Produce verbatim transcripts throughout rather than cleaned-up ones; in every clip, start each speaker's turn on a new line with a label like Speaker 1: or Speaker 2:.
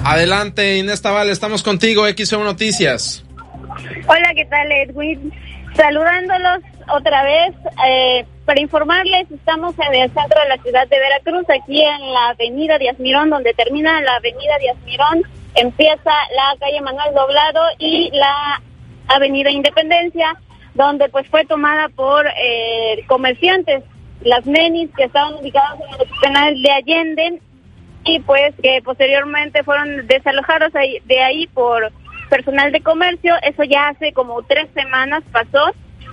Speaker 1: Adelante, Inés Taval, estamos contigo, X E U Noticias.
Speaker 2: Hola, ¿qué tal, Edwin? Saludándolos otra vez, eh, para informarles, estamos en el centro de la ciudad de Veracruz, aquí en la avenida Díaz Mirón, donde termina la avenida Díaz Mirón, empieza la calle Manuel Doblado y la avenida Independencia, donde pues fue tomada por eh, comerciantes, las nenis que estaban ubicadas en el penal de Allende, y pues que posteriormente fueron desalojados ahí, de ahí por personal de comercio. Eso ya hace como tres semanas pasó,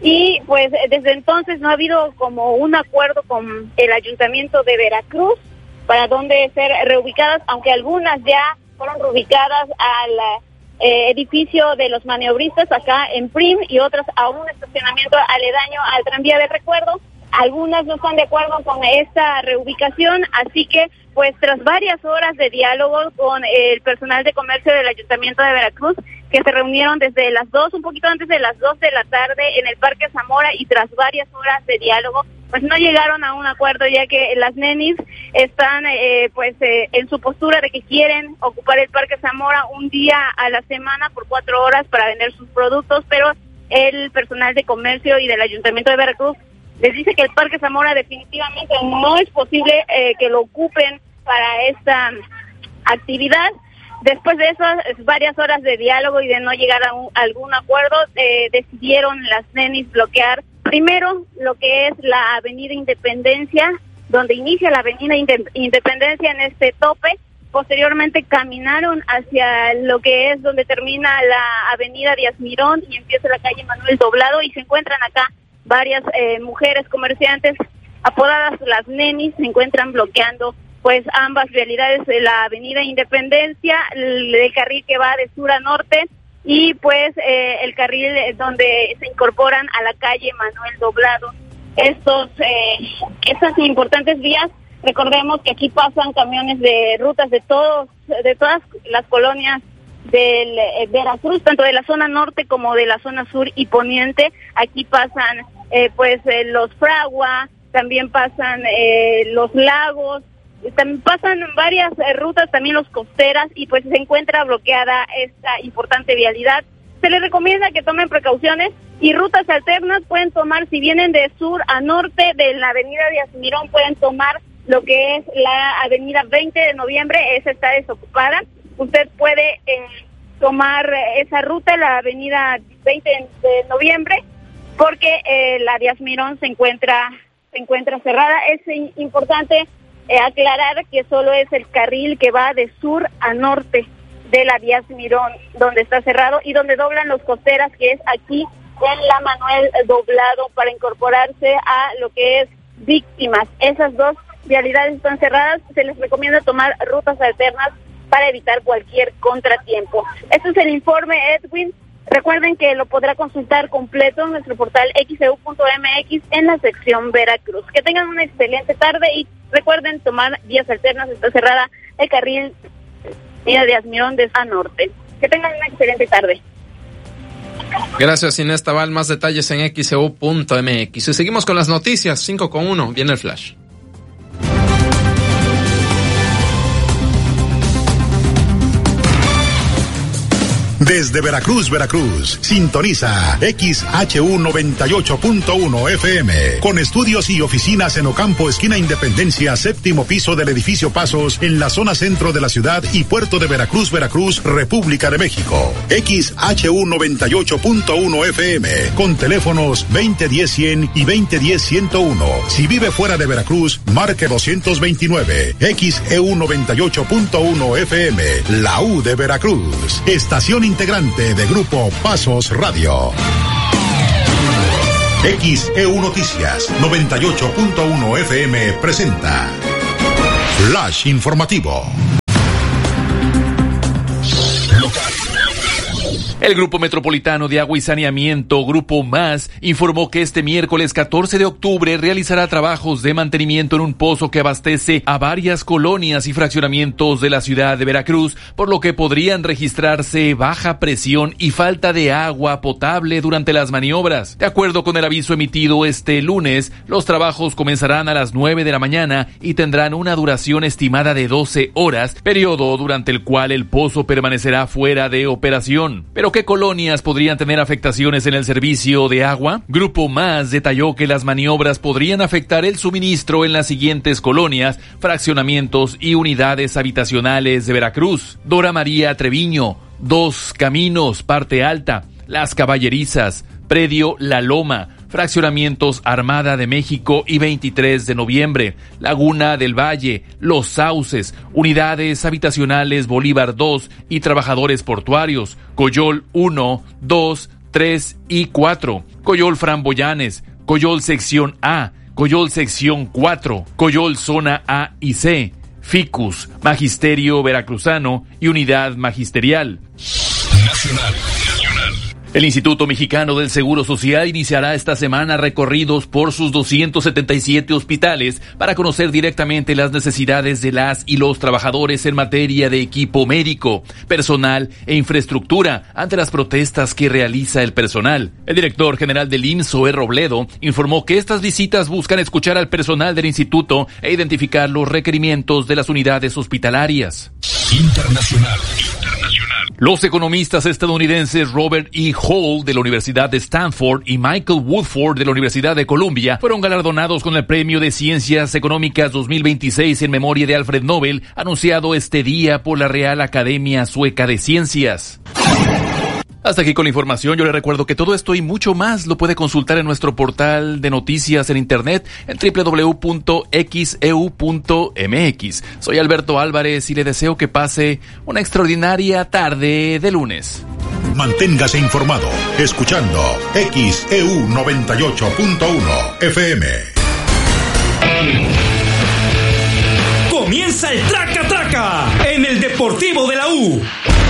Speaker 2: y pues desde entonces no ha habido como un acuerdo con el Ayuntamiento de Veracruz para dónde ser reubicadas, aunque algunas ya fueron reubicadas al eh, edificio de los maniobristas acá en Prim, y otras a un estacionamiento aledaño al tranvía del recuerdo. Algunas no están de acuerdo con esta reubicación, así que pues tras varias horas de diálogo con el personal de comercio del Ayuntamiento de Veracruz, que se reunieron desde las dos, un poquito antes de las dos de la tarde en el Parque Zamora, y tras varias horas de diálogo, pues no llegaron a un acuerdo, ya que las nenis están eh, pues eh, en su postura de que quieren ocupar el Parque Zamora un día a la semana por cuatro horas para vender sus productos, pero el personal de comercio y del Ayuntamiento de Veracruz les dice que el Parque Zamora definitivamente no es posible eh, que lo ocupen para esta actividad. Después de esas varias horas de diálogo y de no llegar a, un, a algún acuerdo, eh, decidieron las nenis bloquear primero lo que es la avenida Independencia, donde inicia la avenida Inde- Independencia en este tope. Posteriormente caminaron hacia lo que es donde termina la avenida Díaz Mirón y empieza la calle Manuel Doblado, y se encuentran acá varias eh, mujeres comerciantes apodadas las nenis, se encuentran bloqueando pues ambas realidades de la avenida Independencia, el, el carril que va de sur a norte, y pues eh, el carril donde se incorporan a la calle Manuel Doblado. Estos, eh, estas importantes vías, recordemos que aquí pasan camiones de rutas de todos, de todas las colonias del eh, Veracruz, tanto de la zona norte como de la zona sur y poniente. Aquí pasan eh, pues eh, los Fragua, también pasan eh, los Lagos, también pasan varias eh, rutas, también los costeras, y pues se encuentra bloqueada esta importante vialidad. Se les recomienda que tomen precauciones, y rutas alternas pueden tomar, si vienen de sur a norte de la avenida Díaz Mirón, pueden tomar lo que es la avenida veinte de noviembre, esa está desocupada. Usted puede eh, tomar esa ruta, la avenida veinte de noviembre, porque eh, la Díaz Mirón se encuentra se encuentra cerrada. Es importante eh, aclarar que solo es el carril que va de sur a norte de la Díaz Mirón donde está cerrado, y donde doblan los costeras, que es aquí en la Manuel Doblado, para incorporarse a lo que es Víctimas. Esas dos vialidades están cerradas. Se les recomienda tomar rutas alternas para evitar cualquier contratiempo. Este es el informe, Edwin. Recuerden que lo podrá consultar completo en nuestro portal x e u punto m x en la sección Veracruz. Que tengan una excelente tarde, y recuerden tomar vías alternas. Está cerrada el carril de Díaz Mirón de a norte. Que tengan una excelente tarde.
Speaker 1: Gracias, Inés Taval. Más detalles en x e u punto m x. Y seguimos con las noticias. cinco con uno. Viene el flash.
Speaker 3: Desde Veracruz, Veracruz, sintoniza X H U noventa y ocho punto uno F M, con estudios y oficinas en Ocampo, esquina Independencia, séptimo piso del edificio Pasos, en la zona centro de la ciudad y puerto de Veracruz, Veracruz, República de México. X H U noventa y ocho punto uno F M, con teléfonos veinte diez cien y veinte diez ciento uno. Si vive fuera de Veracruz, marque doscientos veintinueve. X E U noventa y ocho punto uno F M, la U de Veracruz. Estación integrante de Grupo Pasos Radio. X E U Noticias noventa y ocho punto uno F M presenta Flash Informativo.
Speaker 4: El Grupo Metropolitano de Agua y Saneamiento, Grupo Más, informó que este miércoles catorce de octubre realizará trabajos de mantenimiento en un pozo que abastece a varias colonias y fraccionamientos de la ciudad de Veracruz, por lo que podrían registrarse baja presión y falta de agua potable durante las maniobras. De acuerdo con el aviso emitido este lunes, los trabajos comenzarán a las nueve de la mañana y tendrán una duración estimada de doce horas, periodo durante el cual el pozo permanecerá fuera de operación. Pero ¿qué colonias podrían tener afectaciones en el servicio de agua? Grupo Más detalló que las maniobras podrían afectar el suministro en las siguientes colonias, fraccionamientos y unidades habitacionales de Veracruz: Dora María Treviño, Dos Caminos, Parte Alta, Las Caballerizas, Predio La Loma, fraccionamientos Armada de México y veintitrés de noviembre, Laguna del Valle, Los Sauces, unidades habitacionales Bolívar dos y trabajadores portuarios, Coyol uno, dos, tres y cuatro, Coyol Framboyanes, Coyol Sección A, Coyol Sección cuatro, Coyol Zona A y C, Ficus, Magisterio Veracruzano y Unidad Magisterial.
Speaker 3: Nacional.
Speaker 4: El Instituto Mexicano del Seguro Social iniciará esta semana recorridos por sus doscientos setenta y siete hospitales para conocer directamente las necesidades de las y los trabajadores en materia de equipo médico, personal e infraestructura ante las protestas que realiza el personal. El director general del I M S S, Zoé Robledo, informó que estas visitas buscan escuchar al personal del instituto e identificar los requerimientos de las unidades hospitalarias.
Speaker 3: Internacional.
Speaker 4: Los economistas estadounidenses Robert E. Hall de la Universidad de Stanford y Michael Woodford de la Universidad de Columbia fueron galardonados con el Premio de Ciencias Económicas dos mil veintiséis en memoria de Alfred Nobel, anunciado este día por la Real Academia Sueca de Ciencias. Hasta aquí con la información. Yo le recuerdo que todo esto y mucho más lo puede consultar en nuestro portal de noticias en internet en doble u doble u doble u punto x e u punto m x. Soy Alberto Álvarez y le deseo que pase una extraordinaria tarde de lunes.
Speaker 3: Manténgase informado escuchando X E U noventa y ocho punto uno F M.
Speaker 5: Comienza el Traca Traca en el Deportivo de la U.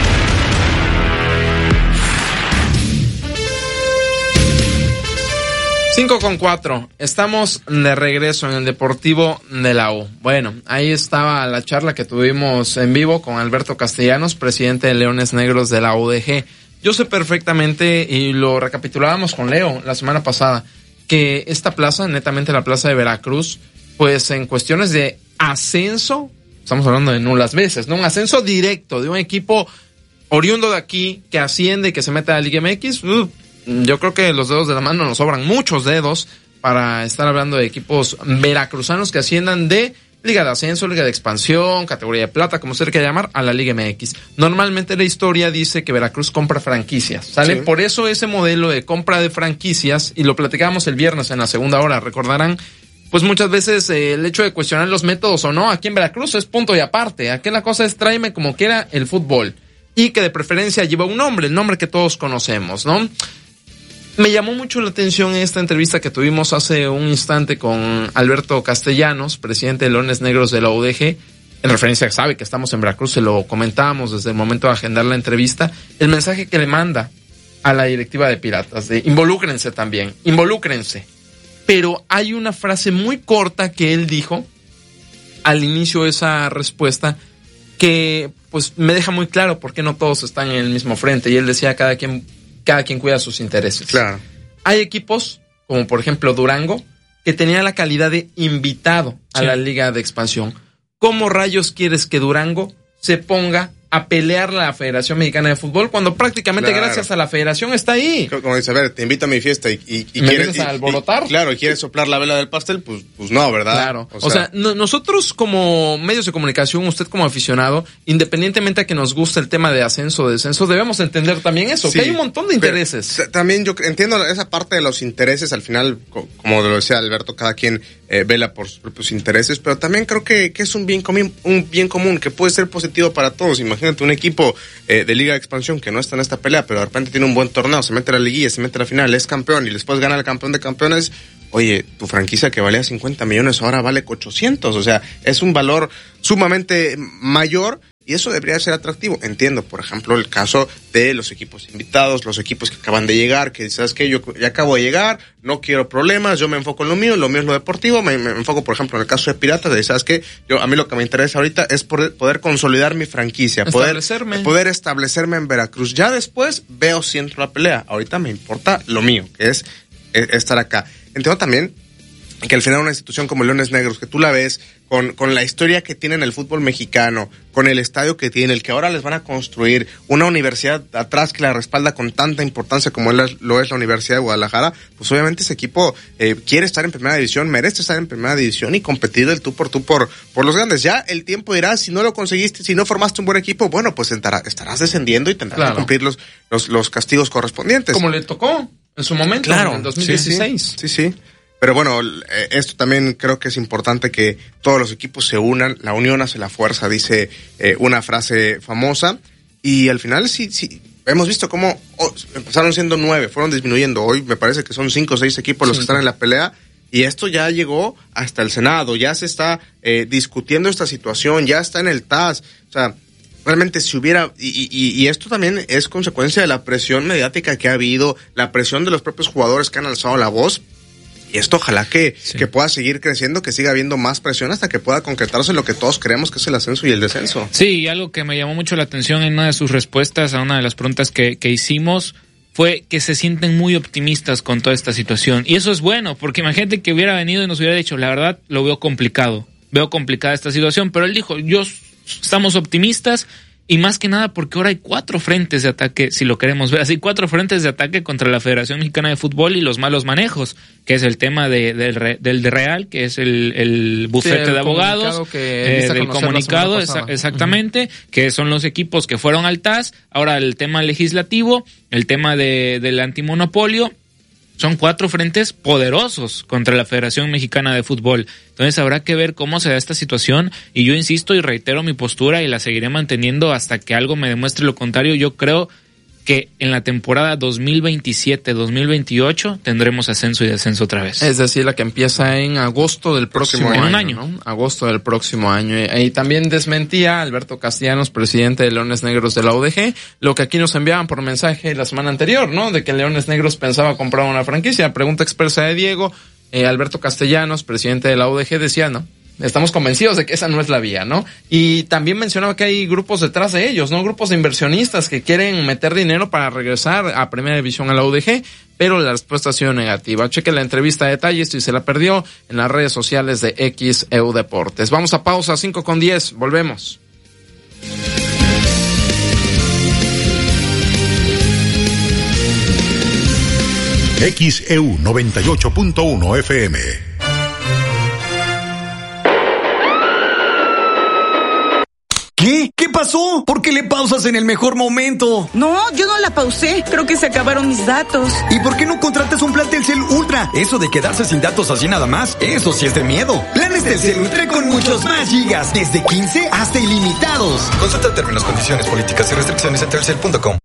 Speaker 1: cinco con cuatro. Estamos de regreso en el Deportivo de la U. Bueno, ahí estaba la charla que tuvimos en vivo con Alberto Castellanos, presidente de Leones Negros de la U D G. Yo sé perfectamente, y lo recapitulábamos con Leo la semana pasada, que esta plaza, netamente la plaza de Veracruz, pues en cuestiones de ascenso, estamos hablando de nulas veces, ¿no? Un ascenso directo de un equipo oriundo de aquí que asciende y que se mete a la Liga M X, uh, yo creo que los dedos de la mano nos sobran muchos dedos para estar hablando de equipos veracruzanos que asciendan de Liga de Ascenso, Liga de Expansión, categoría de plata, como usted quiera llamar, a la Liga M X. Normalmente la historia dice que Veracruz compra franquicias, ¿sale? Sí. Por eso ese modelo de compra de franquicias, y lo platicábamos el viernes en la segunda hora, recordarán, pues muchas veces eh, el hecho de cuestionar los métodos o no, aquí en Veracruz es punto y aparte. Aquí la cosa es tráeme como quiera el fútbol, y que de preferencia lleva un nombre, el nombre que todos conocemos, ¿no? Me llamó mucho la atención esta entrevista que tuvimos hace un instante con Alberto Castellanos, presidente de Leones Negros de la U D G. En referencia, sabe que estamos en Veracruz, se lo comentábamos desde el momento de agendar la entrevista. El mensaje que le manda a la directiva de Piratas, de involúcrense también, involúcrense. Pero hay una frase muy corta que él dijo al inicio de esa respuesta que pues me deja muy claro por qué no todos están en el mismo frente. Y él decía, cada quien... cada quien cuida sus intereses.
Speaker 6: Claro.
Speaker 1: Hay equipos, como por ejemplo Durango, que tenía la calidad de invitado a sí. la Liga de Expansión. ¿Cómo rayos quieres que Durango se ponga a pelear la Federación Mexicana de Fútbol cuando prácticamente claro. gracias a la Federación está ahí?
Speaker 6: Como dice, a ver, te invito a mi fiesta y, y, y
Speaker 1: ¿Me
Speaker 6: quieres
Speaker 1: vienes a alborotar?
Speaker 6: Y, claro, y quieres soplar la vela del pastel, pues, pues no, ¿verdad?
Speaker 1: Claro. O sea, o sea no, nosotros como medios de comunicación, usted como aficionado, independientemente a que nos guste el tema de ascenso o descenso, debemos entender también eso, sí, que hay un montón de intereses.
Speaker 6: Pero, también yo entiendo esa parte de los intereses, al final, como lo decía Alberto, cada quien eh, vela por sus propios intereses, pero también creo que, que es un bien común, un bien común que puede ser positivo para todos. Imagínate un equipo eh, de Liga de Expansión que no está en esta pelea, pero de repente tiene un buen torneo, se mete a la liguilla, se mete a la final, es campeón y después gana el campeón de campeones. oye, tu franquicia que valía cincuenta millones ahora vale ochocientos, o sea, es un valor sumamente mayor y eso debería ser atractivo. Entiendo, por ejemplo, el caso de los equipos invitados, los equipos que acaban de llegar, que sabes que yo ya acabo de llegar, no quiero problemas, yo me enfoco en lo mío, lo mío es lo deportivo, me, me enfoco, por ejemplo, en el caso de Piratas, de sabes que yo a mí lo que me interesa ahorita es poder, poder consolidar mi franquicia, poder establecerme. poder establecerme en Veracruz. Ya después veo si entro a la pelea. Ahorita me importa lo mío, que es, es estar acá. Entiendo también que al final una institución como Leones Negros, que tú la ves con, con la historia que tiene en el fútbol mexicano, con el estadio que tiene, el que ahora les van a construir, una universidad atrás que la respalda con tanta importancia como lo es la Universidad de Guadalajara, pues obviamente ese equipo eh, quiere estar en primera división, merece estar en primera división y competir del tú por tú por, por los grandes. Ya el tiempo dirá, si no lo conseguiste, si no formaste un buen equipo, bueno, pues estará, estarás descendiendo y tendrás claro. que cumplir los, los, los castigos correspondientes.
Speaker 1: Como le tocó en su momento, claro, en dos mil dieciséis.
Speaker 6: Sí, sí. sí. Pero bueno, esto también creo que es importante que todos los equipos se unan, la unión hace la fuerza, dice eh, una frase famosa, y al final sí, sí, hemos visto cómo oh, empezaron siendo nueve, fueron disminuyendo, hoy me parece que son cinco o seis equipos los sí. que están en la pelea, y esto ya llegó hasta el Senado, ya se está eh, discutiendo esta situación, ya está en el T A S, o sea, realmente si hubiera, y, y, y esto también es consecuencia de la presión mediática que ha habido, la presión de los propios jugadores que han alzado la voz. Y esto ojalá que, sí. que pueda seguir creciendo, que siga habiendo más presión hasta que pueda concretarse lo que todos creemos que es el ascenso y el descenso.
Speaker 7: Sí, y algo que me llamó mucho la atención en una de sus respuestas a una de las preguntas que, que hicimos fue que se sienten muy optimistas con toda esta situación. Y eso es bueno, porque imagínate que hubiera venido y nos hubiera dicho, la verdad, lo veo complicado. Veo complicada esta situación, pero él dijo, yo estamos optimistas. Y más que nada porque ahora hay cuatro frentes de ataque, si lo queremos ver así, cuatro frentes de ataque contra la Federación Mexicana de Fútbol y los malos manejos, que es el tema de, del, del de Real, que es el, el bufete sí, el de abogados, que eh, del comunicado, esa, exactamente, uh-huh. que son los equipos que fueron al T A S, ahora el tema legislativo, el tema de, del antimonopolio. Son cuatro frentes poderosos contra la Federación Mexicana de Fútbol. Entonces habrá que ver cómo se da esta situación y yo insisto y reitero mi postura y la seguiré manteniendo hasta que algo me demuestre lo contrario. Yo creo que en la temporada dos mil veintisiete dos mil veintiocho tendremos ascenso y descenso otra vez.
Speaker 1: Es decir, la que empieza en agosto del próximo, próximo año, año. ¿no? Agosto del próximo año. Y también desmentía Alberto Castellanos, presidente de Leones Negros de la U D G, lo que aquí nos enviaban por mensaje la semana anterior, ¿no? De que Leones Negros pensaba comprar una franquicia. Pregunta expresa de Diego, eh, Alberto Castellanos, presidente de la U D G, decía, no, estamos convencidos de que esa no es la vía, ¿no? Y también mencionaba que hay grupos detrás de ellos, ¿no? Grupos de inversionistas que quieren meter dinero para regresar a Primera División a la U D G, pero la respuesta ha sido negativa. Cheque la entrevista a detalles si se la perdió en las redes sociales de X E U Deportes. Vamos a pausa, cinco con diez, volvemos.
Speaker 3: X E U noventa y ocho punto uno F M.
Speaker 5: ¿Qué? ¿Qué pasó? ¿Por qué le pausas en el mejor momento?
Speaker 8: No, yo no la pausé. Creo que se acabaron mis datos.
Speaker 5: ¿Y por qué no contratas un plan Telcel Ultra? Eso de quedarse sin datos así nada más, eso sí es de miedo. Planes Telcel Ultra con muchos más gigas, desde quince hasta ilimitados.
Speaker 9: Consulta términos, condiciones, políticas y restricciones en telcel punto com.